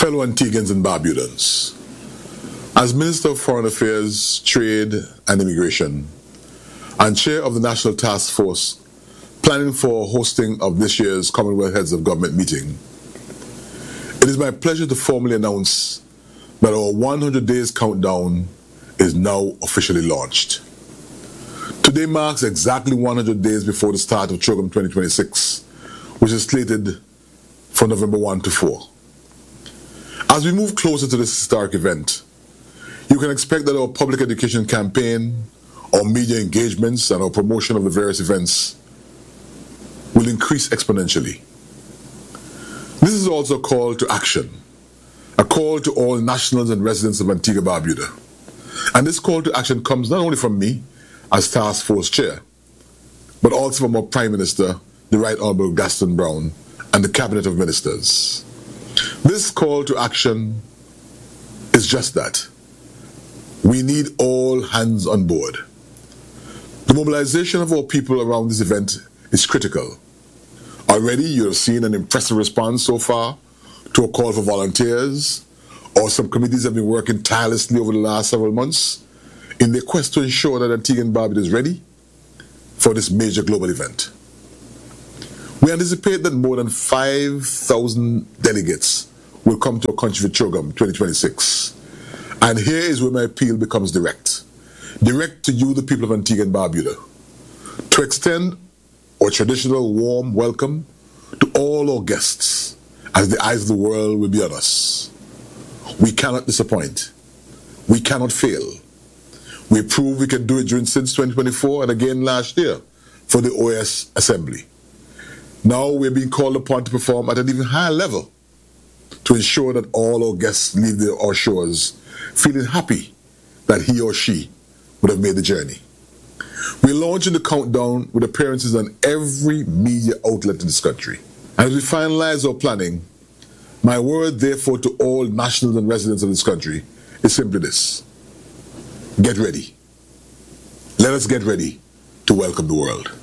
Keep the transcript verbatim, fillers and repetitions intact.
Fellow Antiguans and Barbudans, as Minister of Foreign Affairs, Trade and Immigration, and Chair of the National Task Force planning for hosting of this year's Commonwealth Heads of Government meeting, it is my pleasure to formally announce that our one hundred days countdown is now officially launched. Today marks exactly one hundred days before the start of CHOGM twenty twenty-six, which is slated for November first to fourth. As we move closer to this historic event, you can expect that our public education campaign, our media engagements, and our promotion of the various events will increase exponentially. This is also a call to action, a call to all nationals and residents of Antigua Barbuda. And this call to action comes not only from me as Task Force Chair, but also from our Prime Minister, the Right Honourable Gaston Brown, and the Cabinet of Ministers. This call to action is just that. We need all hands on board. The mobilization of our people around this event is critical. Already you have seen an impressive response so far to a call for volunteers. Our subcommittees have been working tirelessly over the last several months in their quest to ensure that Antigua and Barbuda is ready for this major global event. We anticipate that more than five thousand delegates will come to our country for CHOGM twenty twenty-six. And here is where my appeal becomes direct. Direct to you, the people of Antigua and Barbuda, to extend our traditional warm welcome to all our guests, as the eyes of the world will be on us. We cannot disappoint. We cannot fail. We proved we can do it during since twenty twenty-four and again last year for the O A S Assembly. Now we're being called upon to perform at an even higher level to ensure that all our guests leave their, our shores feeling happy that he or she would have made the journey. We're launching the countdown with appearances on every media outlet in this country. And as we finalize our planning, my word therefore to all nationals and residents of this country is simply this: get ready. Let us get ready to welcome the world.